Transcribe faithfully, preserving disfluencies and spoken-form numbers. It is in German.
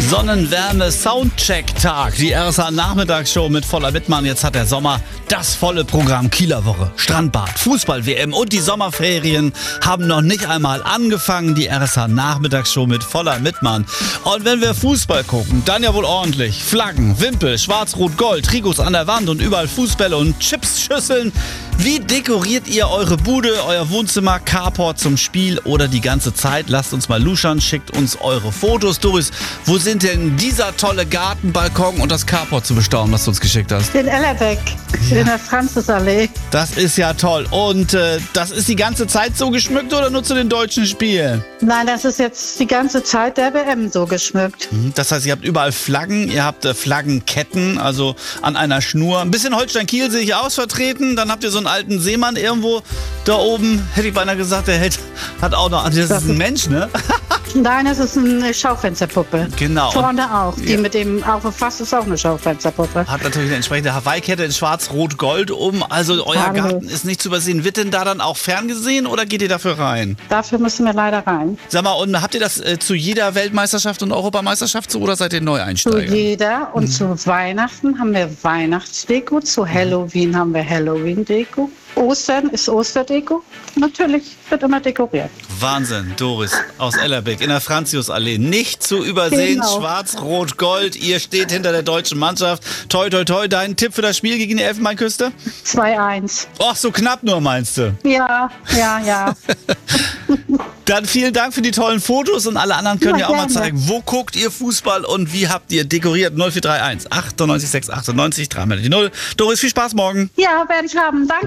Sonnenwärme Soundcheck-Tag. Die R S A-Nachmittagsshow mit voller Wittmann. Jetzt hat der Sommer das volle Programm. Kieler Woche, Strandbad, Fußball-W M und die Sommerferien haben noch nicht einmal angefangen. Die R S A-Nachmittagsshow mit voller Wittmann. Und wenn wir Fußball gucken, dann ja wohl ordentlich. Flaggen, Wimpel, Schwarz-Rot-Gold, Trikots an der Wand und überall Fußbälle und Chips-Schüsseln. Wie dekoriert ihr eure Bude, euer Wohnzimmer, Carport zum Spiel oder die ganze Zeit? Lasst uns mal luschern, schickt uns eure Fotos. Doris, wo sind denn dieser tolle Garten, Balkon und das Carport zu bestaunen, was du uns geschickt hast? In Ellerbeck, ja. In der Franzisallee. Das ist ja toll. Und äh, das ist die ganze Zeit so geschmückt oder nur zu den deutschen Spielen? Nein, das ist jetzt die ganze Zeit der W M so geschmückt. Das heißt, ihr habt überall Flaggen, ihr habt äh, Flaggenketten, also an einer Schnur. Ein bisschen Holstein-Kiel sehe ich aus vertreten. Dann habt ihr so einen alten Seemann irgendwo da oben. Hätte ich beinahe gesagt, der hält, hat auch noch... Das ist ein Mensch, ne? Nein, das ist eine Schaufensterpuppe. Genau. Vorne auch. Die ja. mit dem auf dem Fass ist auch eine Schaufensterpuppe. Hat natürlich eine entsprechende Hawaii-Kette in schwarz-rot-gold um. Also euer Hallo. Garten ist nicht zu übersehen. Wird denn da dann auch ferngesehen oder geht ihr dafür rein? Dafür müssen wir leider rein. Sag mal, und habt ihr das äh, zu jeder Weltmeisterschaft und Europameisterschaft so oder seid ihr Neueinsteiger? Zu jeder. Und mhm. zu Weihnachten haben wir Weihnachtsdeko. Zu Halloween haben wir Halloween-Deko. Ostern ist Osterdeko. Natürlich wird immer dekoriert. Wahnsinn, Doris aus Ellerbeck in der Franziusallee. Nicht zu übersehen, genau. Schwarz-Rot-Gold. Ihr steht hinter der deutschen Mannschaft. Toi, toi, toi. Dein Tipp für das Spiel gegen die Elfenbeinküste? zwei eins. Ach, so knapp nur, meinst du? Ja, ja, ja. Dann vielen Dank für die tollen Fotos und alle anderen können ja, ja auch gerne. mal zeigen, wo guckt ihr Fußball und wie habt ihr dekoriert? null vier drei eins achtundneunzig sechs achtundneunzig drei null. Doris, viel Spaß morgen. Ja, werde ich haben. Danke.